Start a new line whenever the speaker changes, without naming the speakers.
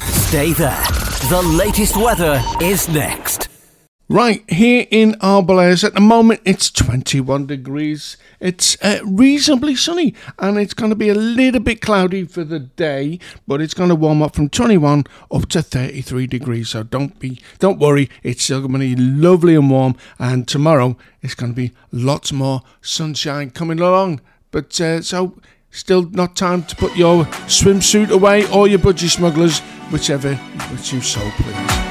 Stay there. The latest weather is next.
Right, here in Arbalares at the moment it's 21 degrees. It's reasonably sunny and it's going to be a little bit cloudy for the day, but it's going to warm up from 21 up to 33 degrees. So don't worry, it's still going to be lovely and warm, and tomorrow it's going to be lots more sunshine coming along. But so still not time to put your swimsuit away or your budgie smugglers, which you so please.